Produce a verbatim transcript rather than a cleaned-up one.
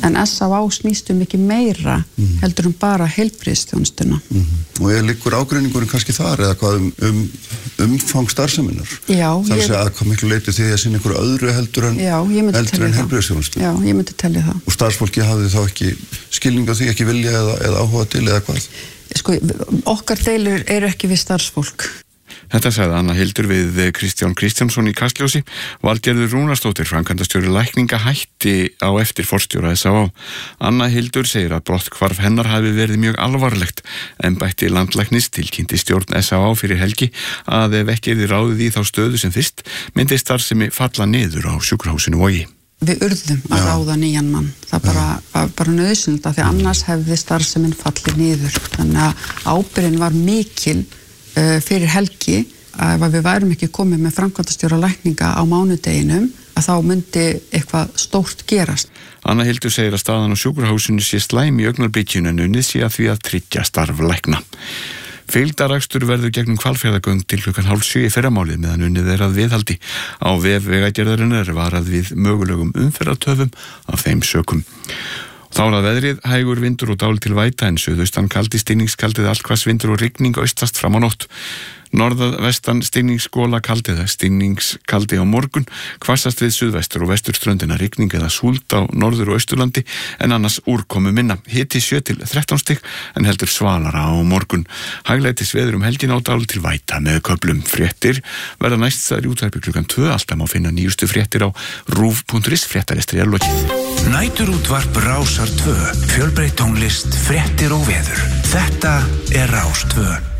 en S á á snýst um ekki meira mm. heldur um bara heilbrigðisþjónustuna. Mm. Og er liggur ágreiningurinn kannski þar eða hvað um, um umfang starfseminnar? Já. Þar sé að hvað miklu leyti því að sinna einhverju öðru heldur en, heldur en heilbrigðisþjónustu? Já, ég myndi telja það. Og starfsfólki hafði þá ekki skilning á því, ekki vilja eða, eða áhuga til eða hvað? Sko, okkar deilur eru ekki við starfsfólk. Þetta sagði Anna Hildur við Kristján Kristjánsson í Kastljósi. Valgerður Rúnarsdóttir, framkvæmdastjóri lækninga, hætti á eftir forstjóra S á á. Anna Hildur segir að brotthvarf hennar hafi verið mjög alvarlegt. Embætti landlæknis tilkynnti stjórn S á á fyrir helgi að ef ekki yrði ráðið í þá stöðu sem fyrst, myndi starfsemi falla niður á sjúkrahúsinu Vogi. Við urðum að Já. ráða nýjan mann. Það bara, var bara nauðsynlegt af því annars hefði starfsemin fallið niður. Þannig að ábyrgðin var mikil fyrir helgi að ef við værum ekki komið með framkvæmdastjóra lækninga á mánudeginum að þá myndi eitthvað stórt gerast. Anna Hildur segir að staðan á sjúkrahúsinu sé slæm í augnablikinu en unnið sé að því að tryggja starf lækna. Fylgdarakstur verður gegnum Hvalfjarðargöng til klukkan hálf sjö í fyrramálið meðan unnið er að viðhaldi. Á vef Vegagerðarinnar er varað við mögulegum umferðartöfum af þeim sökum. Þá er að veðrið, hægur vindur og dálítil væta en suðaustan kaldi, stinningskaldið, allhvass vindur og rigning austast fram á nótt. Norðað vestan stinningsskóla kaldið, stinningskaldi á morgun, hvassast við suðvestur og vesturströndina, rigning eða súld á norður og austurlandi en annars úrkomu minna. Hiti sjö til þrettán stig en heldur svalara á morgun. Hæglætis veður um helgin á dálítil væta með köflum. Fréttir verða næst þar í útvarpi klukkan tvö, alltaf má finna nýjustu fréttir á rúv punktur is, fréttarestri er lokið. Næturútvarp Rásar tvö, fjölbreytt tónlist, fréttir og veður. Þetta er Rás tvö.